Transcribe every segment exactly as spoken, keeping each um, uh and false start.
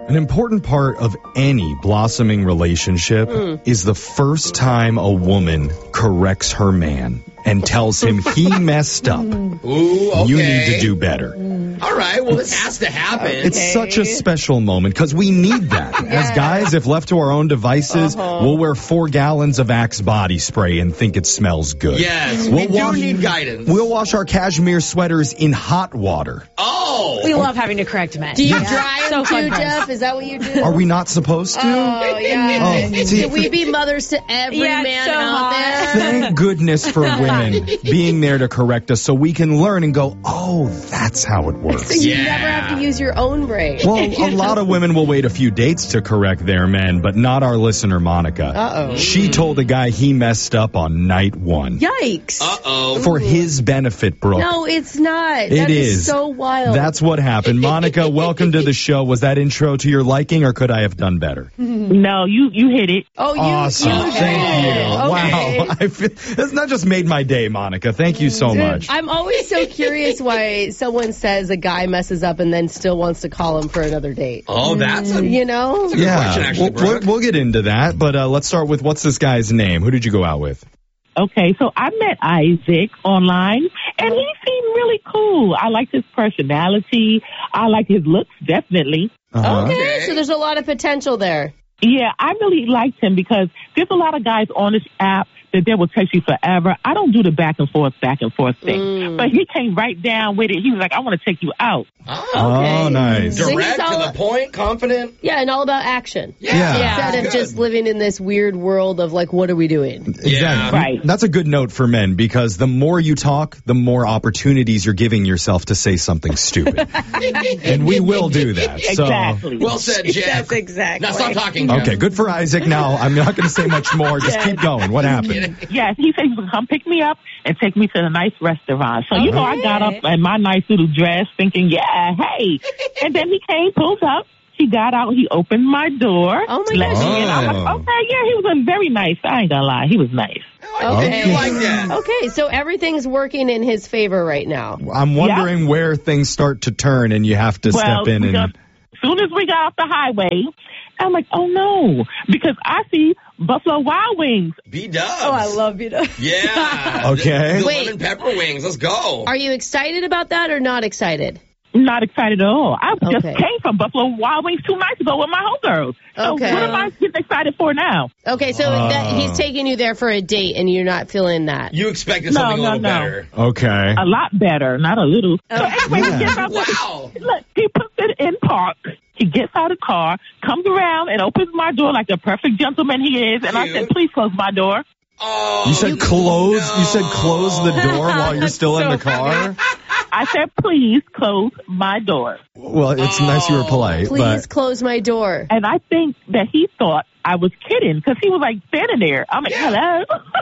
An important part of any blossoming relationship mm. is the first time a woman corrects her man and tells him he messed up. Ooh, okay. You need to do better. All right, well, this has to happen. Okay. It's such a special moment because we need that. Yes. As guys, if left to our own devices, uh-huh. we'll wear four gallons of Axe body spray and think it smells good. Yes, we'll we do wash, need guidance. We'll wash our cashmere sweaters in hot water. Oh! We love having to correct men. Do you yeah. dry them so too, fun Jeff? Is that what you do? Are we not supposed to? Oh, yeah. Oh, see, Can we be mothers to every yeah, man so out there? Thank goodness for women being there to correct us so we can learn and go, oh, that's how it works. So you Yeah. never have to use your own brain. Well, a lot of women will wait a few dates to correct their men, but not our listener, Monica. Uh-oh. She told a guy he messed up on night one. Yikes. Uh-oh. For his benefit, Brooke. No, it's not. It That is. is. so wild. That's what happened. Monica, welcome to the show. Was that intro to your liking, or could I have done better? No, you you hit it. Oh, you, Awesome. you Thank you. Okay. Wow. I feel, that's not just made my day, Monica. Thank you so much. I'm always so curious why someone says a guy messes up and then still wants to call him for another date. Oh, that's a, You know? that's a good question, Yeah, actually, we'll, we'll, Brooke. we'll get into that, but uh, let's start with what's this guy's name? Who did you go out with? Okay, so I met Isaac online, and he seemed really cool. I liked his personality. I liked his looks, definitely. Uh-huh. Okay, Okay. so there's a lot of potential there. Yeah, I really liked him because there's a lot of guys on this app that they will text you forever. I don't do the back and forth, back and forth thing. Mm. But he came right down with it. He was like, I want to take you out. Oh, Oh, nice. So he's direct, all- to the point, confident. Yeah, and all about action. Yeah. Yeah. Instead of Good. just living in this weird world of like, what are we doing? Exactly. Right. That's a good note for men because the more you talk, the more opportunities you're giving yourself to say something stupid. And we will do that. So, Exactly. Well said, Jeff. That's exactly. Now stop talking, Jeff. okay, good for Isaac. Now, I'm not going to say much more. Just keep going. What happened? Yes, he said he was going to come pick me up and take me to a nice restaurant. So, you know, I got up in my nice little dress thinking, yeah, hey. And then he came, pulled up. He got out. He opened my door. Oh, my let gosh. me in. I'm like, Oh. okay, yeah, he was uh, very nice. I ain't going to lie. He was nice. Okay. You like that. Okay, so everything's working in his favor right now. I'm wondering where things start to turn and you have to Well, step in we got- and... as soon as we got off the highway, I'm like, oh, no, because I see Buffalo Wild Wings. B-dubs. Oh, I love you. Yeah. Okay. The, the Wait. lemon pepper wings. Let's go. Are you excited about that or not excited? Not excited at all. I just Okay. came from Buffalo Wild Wings two nights ago with my homegirls. So Okay. what am I getting excited for now? Okay, so that, he's taking you there for a date and you're not feeling that. You expected No, something a no, little no. better. Okay. A lot better, not a little. So anyway, Yeah. he gets out Wow. the, look, he puts it in park. He gets out of the car, comes around and opens my door like the perfect gentleman he is. And I Cute. said, please close my door. Oh, You said close. no. You said close the door while you're still in the car. I said, please close my door. Well, it's nice you were polite, Please but close my door. And I think that he thought I was kidding because he was like standing there. I'm like, hello.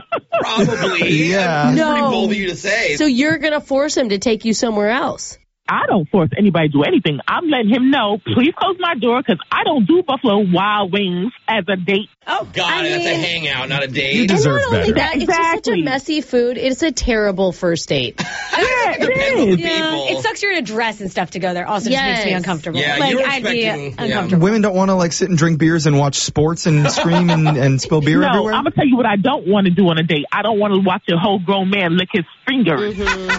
Probably. Yeah. It's No. pretty bold of you to say. So you're going to force him to take you somewhere else. I don't force anybody to do anything. I'm letting him know, please close my door because I don't do Buffalo Wild Wings as a date. Oh, God, I that's a mean, hangout, not a you date. deserve not only better. that, it's just such a Exactly. messy food. It's a terrible first date. Yeah, Depends it on is. the Yeah, people. it sucks you're in a dress and stuff to go there. Also, just Yes. makes me uncomfortable. Yeah, like you were I'd be expecting- yeah. uncomfortable. Women don't want to like sit and drink beers and watch sports and scream and, and spill beer No, everywhere. I'm going to tell you what I don't want to do on a date. I don't want to watch a whole grown man lick his fingers.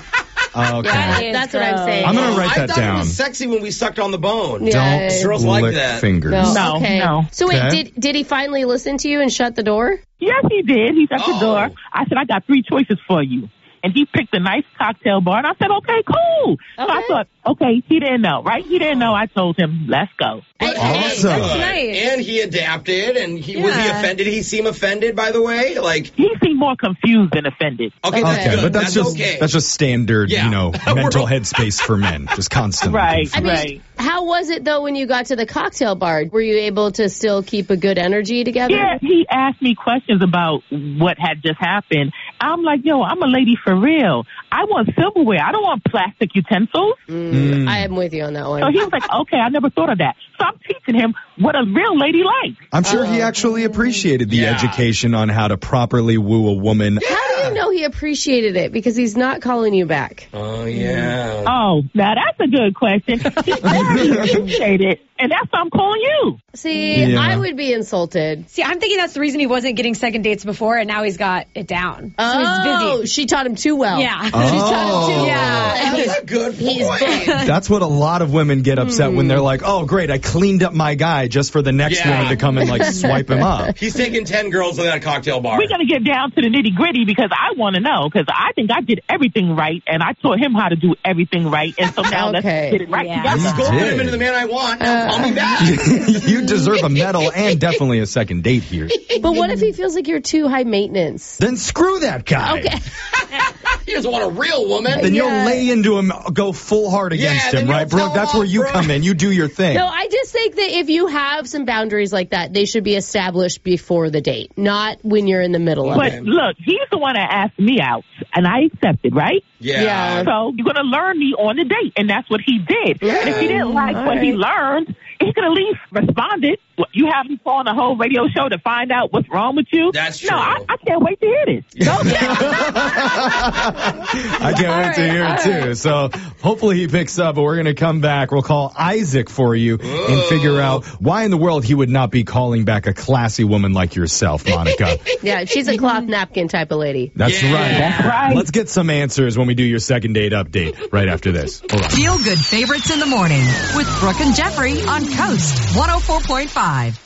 Oh, okay. Yeah, is that's what I'm gross. saying. I'm gonna write I that thought it down. was sexy when we sucked on the bone. Yeah. Don't Girls like lick that. fingers. No, No, okay. no. So wait, Okay. did did he finally listen to you and shut the door? Yes, he did. He's at Oh. the door. I said, I got three choices for you. And he picked a nice cocktail bar. And I said, okay, cool. So I Okay. thought, okay, he didn't know, right? He didn't know. I told him, let's go. But Hey, hey, awesome. good. That's nice. And he adapted, and he was he Yeah. offended? Did he seem offended, by the way? Like, He seemed more confused than offended. okay, that's Okay. good. but that's, just okay. that's just standard, Yeah. you know, We're mental all- headspace for men, just constantly. Right. I mean, Right. how was it though when you got to the cocktail bar? Were you able to still keep a good energy together? Yeah, he asked me questions about what had just happened. I'm like, yo, I'm a lady for real. I want silverware. I don't want plastic utensils. Mm, I am with you on that one. So he was like, okay, I never thought of that. So I'm teaching him what a real lady likes. I'm sure he actually appreciated the Yeah. education on how to properly woo a woman. How do you do you know he appreciated it? Because he's not calling you back. Oh, yeah. Oh, now that's a good question. He already appreciated it, and that's why I'm calling you. See, Yeah. I would be insulted. See, I'm thinking that's the reason he wasn't getting second dates before, and now he's got it down. So Oh, he's busy. she taught him too well. Yeah. She taught him too Yeah. well. That's a good He's point. That's what a lot of women get upset when they're like, oh, great, I cleaned up my guy just for the next Yeah. woman to come and, like, swipe him up. He's taking ten girls to that cocktail bar. We're going to get down to the nitty gritty because I want to know because I think I did everything right and I taught him how to do everything right. And so now Okay. let's get it right Yeah. together. Scolded did. him into the man I want. Now call me back. You deserve a medal and definitely a second date here. But what if he feels like you're too high maintenance? Then screw that guy. Okay. He doesn't want a real woman. Then Yeah. you'll lay into him, go full hard against Yeah, then him, you'll right, tell Brooke? him That's off, where you Brooke. come in. You do your thing. No, I just think that if you have some boundaries like that, they should be established before the date, not when you're in the middle of But it. look, he's the one that asked me out and I accepted, right? Yeah. Yeah. So you're going to learn me on the date, and that's what he did. And if he didn't like All what he right. learned, he could at least responded. What, you have him on a whole radio show to find out what's wrong with you? That's No, true. I, I can't wait to hear this. I can't wait to right, hear all it too. So hopefully he picks up, but we're going to come back. We'll call Isaac for you and figure out why in the world he would not be calling back a classy woman like yourself, Monica. Yeah, she's a cloth napkin type of lady. That's Yeah. right. That's right. Let's get some answers when we do your second date update right after this. Hold on. Feel good favorites in the morning with Brooke and Jeffrey on Coast one oh four point five.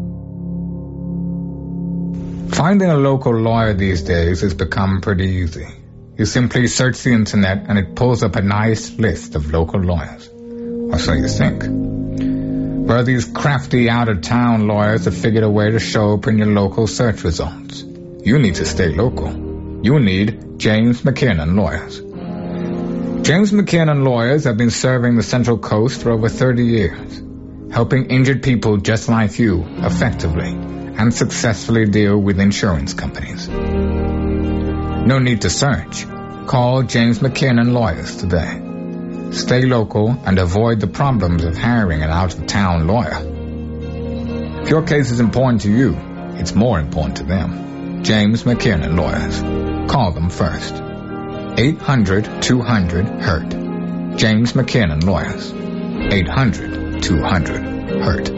Finding a local lawyer these days has become pretty easy. You simply search the internet and it pulls up a nice list of local lawyers. Or so you think. Well, these crafty out-of-town lawyers have figured a way to show up in your local search results. You need to stay local. You need James McKiernan Lawyers. James McKiernan Lawyers have been serving the Central Coast for over thirty years, helping injured people just like you effectively and successfully deal with insurance companies. No need to search. Call James McKiernan Lawyers today. Stay local and avoid the problems of hiring an out-of-town lawyer. If your case is important to you, it's more important to them. James McKiernan Lawyers. Call them first. eight hundred two hundred hurt. James McKiernan Lawyers. eight hundred two hundred hurt.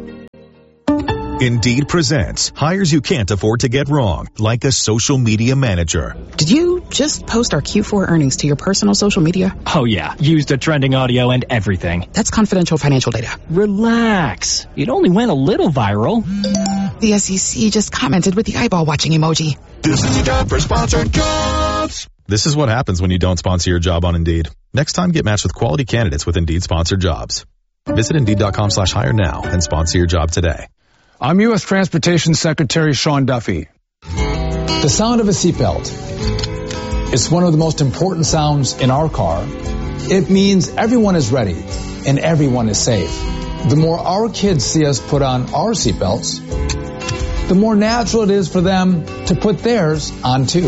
Indeed presents hires you can't afford to get wrong, like a social media manager. Did you just post our Q four earnings to your personal social media? Oh yeah, used the trending audio and everything. That's confidential financial data. Relax. It only went a little viral. The S E C just commented with the eyeball watching emoji. This is your job for sponsored jobs. This is what happens when you don't sponsor your job on Indeed. Next time, get matched with quality candidates with Indeed sponsored jobs. Visit Indeed.com slash hire now and sponsor your job today. I'm U S Transportation Secretary Sean Duffy. The sound of a seatbelt is one of the most important sounds in our car. It means everyone is ready and everyone is safe. The more our kids see us put on our seatbelts, the more natural it is for them to put theirs on too.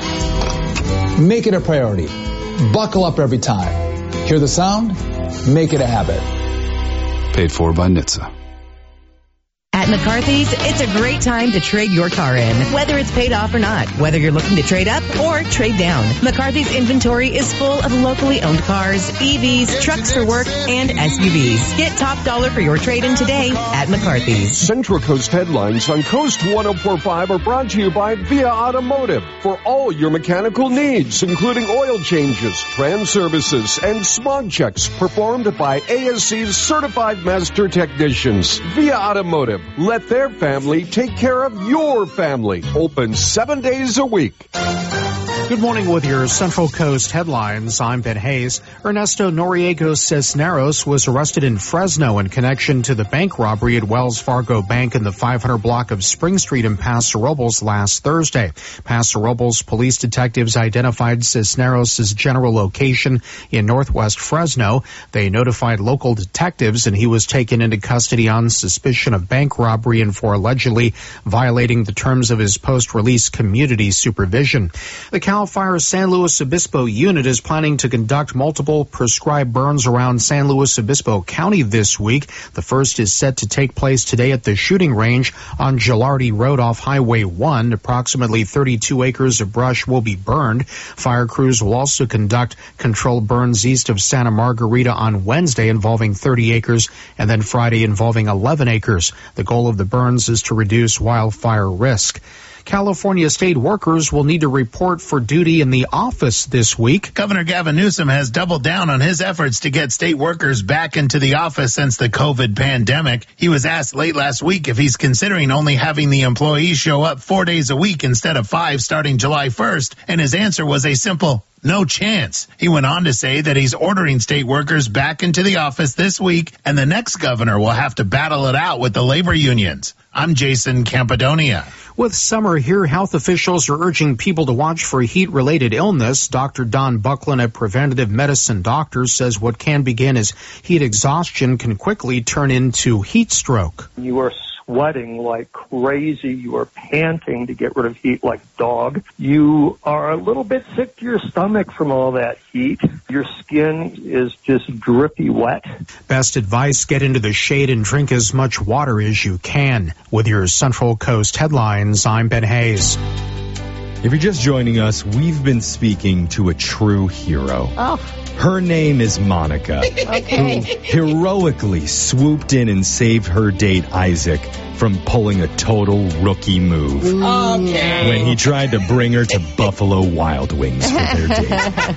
Make it a priority. Buckle up every time. Hear the sound? Make it a habit. Paid for by N H T S A. At McCarthy's, it's a great time to trade your car in, whether it's paid off or not, whether you're looking to trade up or trade down. McCarthy's inventory is full of locally owned cars, E Vs, trucks for work, and S U Vs. Get top dollar for your trade-in today at McCarthy's. Central Coast headlines on Coast one oh four point five are brought to you by Via Automotive for all your mechanical needs, including oil changes, trans services, and smog checks performed by A S C's certified master technicians. Via Automotive. Let their family take care of your family. Open seven days a week. Good morning with your Central Coast headlines. I'm Ben Hayes. Ernesto Noriego Cisneros was arrested in Fresno in connection to the bank robbery at Wells Fargo Bank in the five hundred block of Spring Street in Paso Robles last Thursday. Paso Robles police detectives identified Cisneros' general location in northwest Fresno. They notified local detectives and he was taken into custody on suspicion of bank robbery and for allegedly violating the terms of his post-release community supervision. The CAL FIRE San Luis Obispo unit is planning to conduct multiple prescribed burns around San Luis Obispo County this week. The first is set to take place today at the shooting range on Gilardi Road off Highway one. Approximately thirty-two acres of brush will be burned. Fire crews will also conduct controlled burns east of Santa Margarita on Wednesday involving thirty acres and then Friday involving eleven acres. The goal of the burns is to reduce wildfire risk. California state workers will need to report for duty in the office this week. Governor Gavin Newsom has doubled down on his efforts to get state workers back into the office since the COVID pandemic. He was asked late last week if he's considering only having the employees show up four days a week instead of five starting July first, and his answer was a simple no chance. He went on to say that he's ordering state workers back into the office this week, and the next governor will have to battle it out with the labor unions. I'm Jason Campidonia. With summer here, health officials are urging people to watch for heat-related illness. Doctor Don Buckland, a preventative medicine doctor, says what can begin as heat exhaustion can quickly turn into heat stroke. You are sweating like crazy. You are panting to get rid of heat like dog. You are a little bit sick to your stomach from all that heat. Your skin is just drippy wet. Best advice, get into the shade and drink as much water as you can. With your Central Coast headlines, I'm Ben Hayes. If you're just joining us, we've been speaking to a true hero. Oh. Her name is Monica, Okay. who heroically swooped in and saved her date, Isaac, from pulling a total rookie move Okay. when he tried to bring her to Buffalo Wild Wings for their date.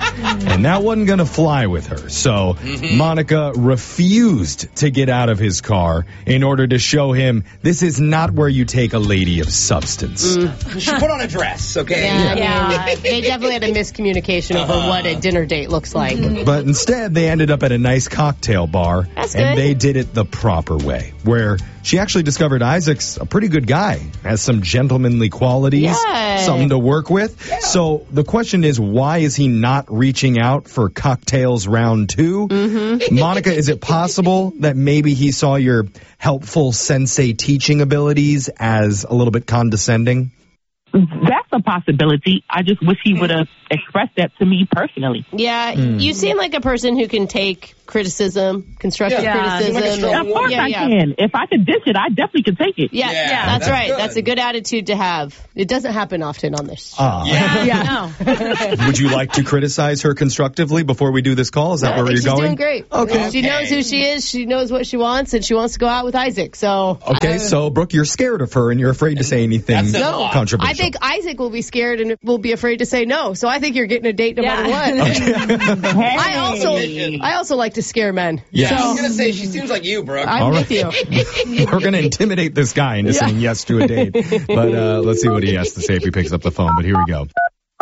And that wasn't going to fly with her. So Monica refused to get out of his car in order to show him this is not where you take a lady of substance. She put on a dress, okay? Yeah, yeah. They definitely had a miscommunication over Uh-huh. what a dinner date looks like. But instead, they ended up at a nice cocktail bar. That's and good. they did it the proper way, where she actually discovered Isaac's a pretty good guy, has some gentlemanly qualities, Yeah. something to work with. So the question is, why is he not reaching out for cocktails round two? Mm-hmm. Monica, is it possible that maybe he saw your helpful sensei teaching abilities as a little bit condescending? That's a possibility. I just wish he would have expressed that to me personally. Yeah, Mm. you seem like a person who can take criticism, constructive Yeah. criticism. Like a strong and- Of course yeah, I yeah. can. If I could dish it, I definitely could take it. Yeah, Yeah, yeah, that's, that's right. good. That's a good attitude to have. It doesn't happen often on this. Ah. Yeah. Would you like to criticize her constructively before we do this call? Is that I where think you're she's going? doing great. Okay. She knows who she is. She knows what she wants, and she wants to go out with Isaac. So Okay, so Brooke, you're scared of her and you're afraid to say anything That's a lot. controversial. I think Isaac will be scared and will be afraid to say no. So I think you're getting a date no Yeah. matter what. Hey. I also, I also like to scare men. Yes. I was So going to say, she seems like you, Brooke. I'm All with right. you. We're going to intimidate this guy into saying yes to a date. But uh, let's see what he has to say if he picks up the phone. But here we go.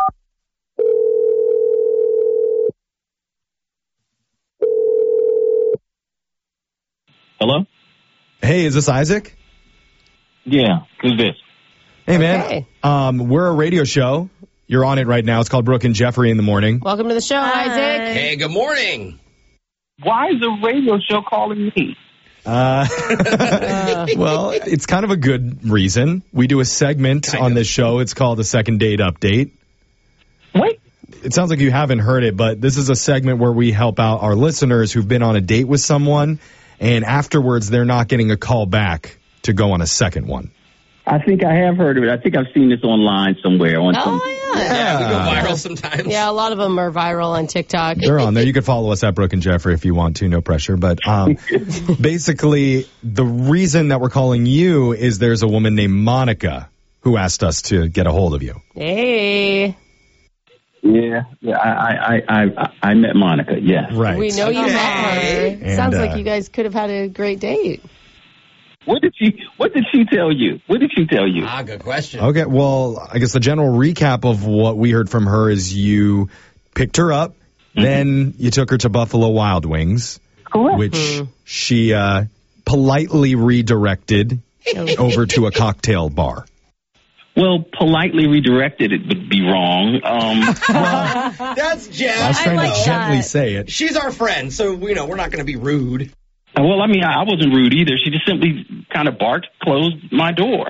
Hello? Hey, is this Isaac? Yeah, who's this? Hey, man. Okay. Um, we're a radio show. You're on it right now. It's called Brooke and Jeffrey in the Morning. Welcome to the show, Isaac. Hey, good morning. Why is a radio show calling me? Uh, well, it's kind of a good reason. We do a segment Kind on of. this show. It's called the Second Date Update. Wait. It sounds like you haven't heard it, but this is a segment where we help out our listeners who've been on a date with someone, and afterwards they're not getting a call back to go on a second one. I think I have heard of it. I think I've seen this online somewhere. On some, Oh, yeah. Yeah, we go viral sometimes. Yeah, a lot of them are viral on TikTok. They're on there. You can follow us at Brooke and Jeffrey if you want to. No pressure. But um, basically, the reason that we're calling you is there's a woman named Monica who asked us to get a hold of you. Hey. Yeah, yeah. I, I, I, I met Monica. Yes. Right. We know you met her. And, Sounds uh, like you guys could have had a great date. What did she? What did she tell you? What did she tell you? Ah, good question. Okay, well, I guess the general recap of what we heard from her is you picked her up, mm-hmm. then you took her to Buffalo Wild Wings, Correct. which Mm-hmm. she uh, politely redirected over to a cocktail bar. Well, politely redirected it would be wrong. Um, That's Jeff. I was trying I to know. gently say it. She's our friend, so, you know, we're not going to be rude. well, I mean, I, I wasn't rude either. She just simply kind of barked, closed my door.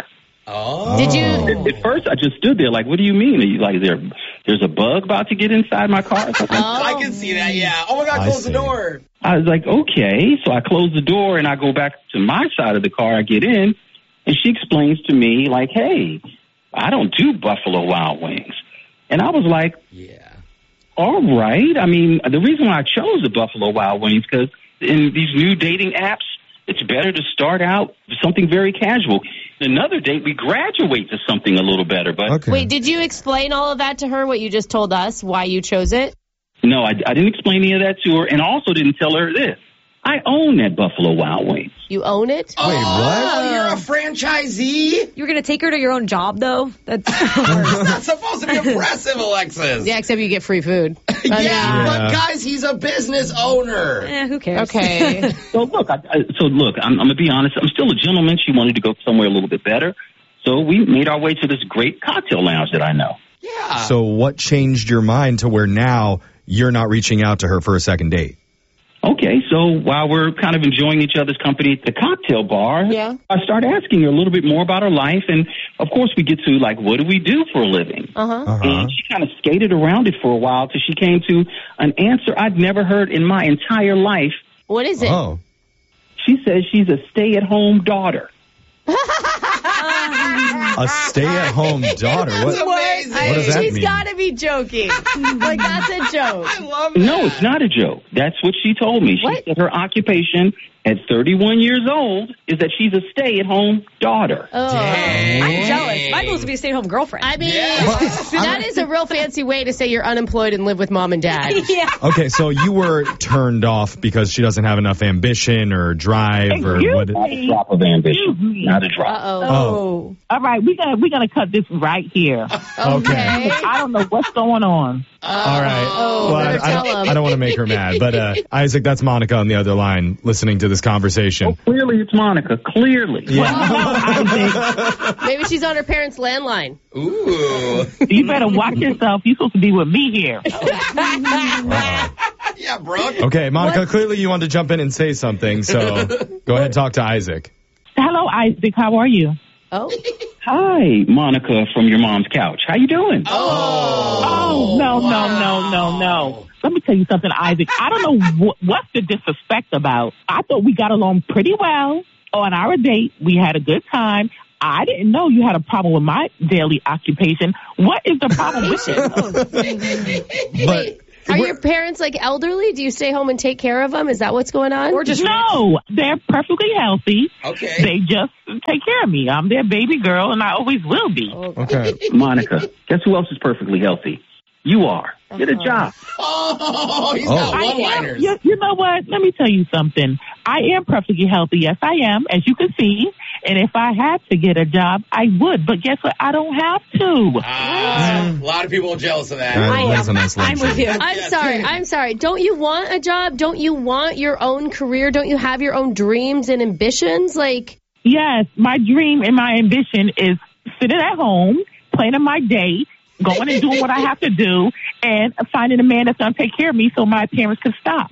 Oh. Did you? At, at first, I just stood there like, what do you mean? Are you like, there, there's a bug about to get inside my car? Or something? Oh. I can see that, yeah. Oh, my God, I close see. the door. I was like, okay. So I close the door and I go back to my side of the car. I get in and she explains to me like, hey, I don't do Buffalo Wild Wings. And I was like, yeah. All right. I mean, the reason why I chose the Buffalo Wild Wings because in these new dating apps, it's better to start out with something very casual. Another date, we graduate to something a little better. But Okay. Wait, did you explain all of that to her, what you just told us, why you chose it? no, I, I didn't explain any of that to her, and also didn't tell her this. I own that Buffalo Wild Wings. You own it? Oh, what? you're a franchisee? You're going to take her to your own job, though? That's That's supposed to be impressive, Alexis. Yeah, except you get free food. yeah, Yeah. but guys, he's a business owner. eh, who cares? Okay. So look, I, I, so look, I'm, I'm gonna be honest. I'm still a gentleman. She wanted to go somewhere a little bit better, so we made our way to this great cocktail lounge that I know. Yeah. So what changed your mind to where now you're not reaching out to her for a second date? Okay, so while we're kind of enjoying each other's company at the cocktail bar, Yeah. I start asking her a little bit more about her life, and of course we get to like, what do we do for a living? Uh-huh. Uh-huh. And she kind of skated around it for a while till she came to an answer I'd never heard in my entire life. What is it? Oh. She says she's a stay-at-home daughter. A stay-at-home daughter. That's What? amazing. What does that She's mean? got to be joking. Like, that's a joke. I love that. No, it's not a joke. That's what she told me. She What? said her occupation at thirty-one years old is that she's a stay-at-home daughter. Oh. I'm jealous. My goal is to be a stay-at-home girlfriend. I mean, Yeah. that is a real fancy way to say you're unemployed and live with mom and dad. yeah. Okay, so you were turned off because she doesn't have enough ambition or drive or Excuse what? Not a drop of ambition. Not a drop. Uh-oh. Oh. All right, we're gonna we're gonna cut this right here. Okay. I don't know what's going on. All right. Oh, well, I, better I tell don't, him. I don't want to make her mad, but uh, Isaac, that's Monica on the other line listening to this conversation. Clearly, it's Monica. Clearly. Maybe she's on her parents' landline. Ooh. You better watch yourself. You're supposed to be with me here. Yeah, Brooke. Okay, Monica, clearly you wanted to jump in and say something, so go ahead and talk to Isaac. Hello, Isaac. How are you? Oh. Hi, Monica from your mom's couch. How you doing? Oh, no, no, no, no, no. Let me tell you something, Isaac. I don't know wh- what's the disrespect about. I thought we got along pretty well on our date. We had a good time. I didn't know you had a problem with my daily occupation. What is the problem with it? But Are your parents like elderly? Do you stay home and take care of them? Is that what's going on? Or just No, they're perfectly healthy. Okay. They just take care of me. I'm their baby girl, and I always will be. okay. Monica, guess who else is perfectly healthy? You are. Get a job. Oh, he's Oh. got I am, one-liners. you, you know what? Let me tell you something. I am perfectly healthy. Yes, I am, as you can see. And if I had to get a job, I would. But guess what? I don't have to. Ah, a lot of people are jealous of that. Uh, that's a nice I'm with you. I'm sorry. I'm sorry. Don't you want a job? Don't you want your own career? Don't you have your own dreams and ambitions? Like, Yes, my dream and my ambition is sitting at home, planning my day, going and doing what I have to do, and finding a man that's going to take care of me so my parents can stop.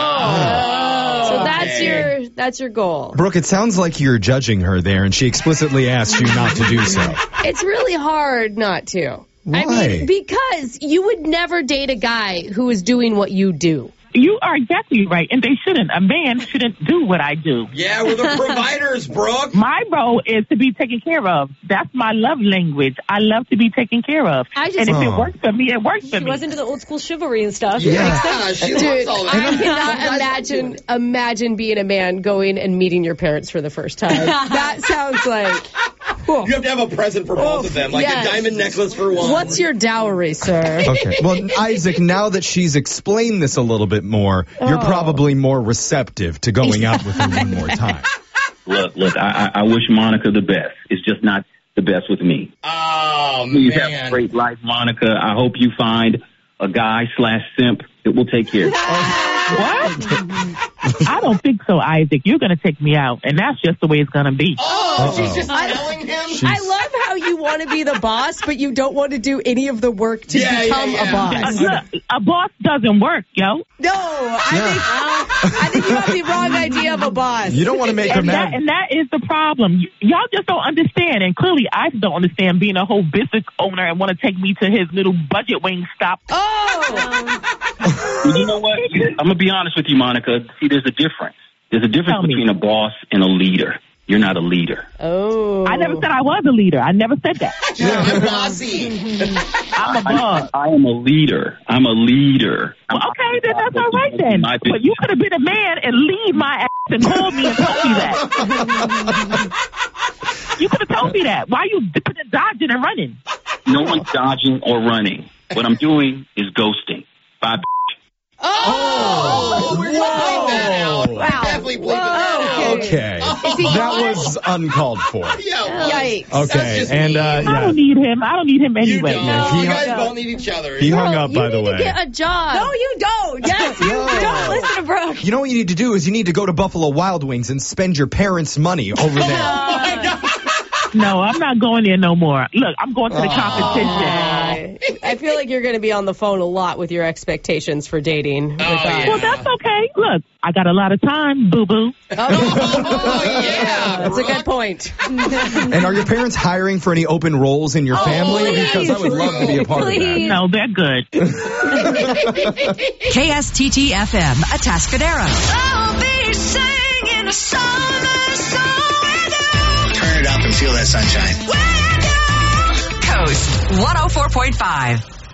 oh, so that's okay. your that's your goal. Brooke, it sounds like you're judging her there, and she explicitly asked you not to do so. It's really hard not to. Why? I mean, because you would never date a guy who is doing what you do. You are exactly right, and they shouldn't. A man shouldn't do what I do. Yeah, we're the providers, Brooke. My role is to be taken care of. That's my love language. I love to be taken care of. I just- and if Oh. it works for me, it works for She me. was into the old school chivalry and stuff. Yeah. It makes sense. Yeah, she Dude, loves all I that. cannot imagine imagine being a man going and meeting your parents for the first time. That sounds like. You have to have a present for both of them, like yes. a diamond necklace for one. What's your dowry, sir? Okay. Well, Isaac, now that she's explained this a little bit more, you're Oh. probably more receptive to going out with her one more time. Look, look, I, I I wish Monica the best. It's just not the best with me. Oh, Please have a man. great life, Monica. I hope you find a guy slash simp that will take care of you. What? I don't think so, Isaac. You're going to take me out, and that's just the way it's going to be. Oh, Oh, Uh-oh. she's just I- telling him? She's- I love how you want to be the boss, but you don't want to do any of the work to Yeah, become yeah, yeah. a boss. Uh, look, a boss doesn't work, yo. No, I think I think you have the wrong idea of a boss. You don't want to make her And that, mad. and that is the problem. Y- y'all just don't understand. And clearly, I don't understand being a whole business owner and want to take me to his little budget wing stop. Oh, You know what? I'm gonna be honest with you, Monica. See, there's a difference. There's a difference Tell me. between a boss and a leader. You're not a leader. oh! I never said I was a leader. I never said that. I'm bossy. I'm a boss. I am a leader. I'm a leader. Well, okay, then that's all right then. My But you could have been a man and leave my ass and called me and told me that. You could have told me that. Why are you dipping and dodging and running? No one's dodging or running. What I'm doing is ghosting. Bye. Oh, we're bleeping that out. We're Wow. definitely bleeping Whoa. that out. Okay. Is he That gone? was uncalled for. Yeah, well, Yikes. that's Okay, just and mean. uh, I yeah, don't need him. I don't need him You anyway. don't. Yeah, he you guys hung- both need each other. he hung Girl, up, you by the need way. to get a job. No, you don't. Yes, you don't listen to Brooke. You know what you need to do is you need to go to Buffalo Wild Wings and spend your parents' money over there. No, I'm not going there no more. Look, I'm going to the competition. I I feel like you're going to be on the phone a lot with your expectations for dating. with us. yeah. Well, that's okay. Look, I got a lot of time, boo-boo. Oh, yeah. That's a good point. And are your parents hiring for any open roles in your family? please, Because I would love to be a part of that. please. No, they're good. K S T T F M, Atascadero. I'll be singing a summer song. Turn it up and feel that sunshine. Coast one oh four point five.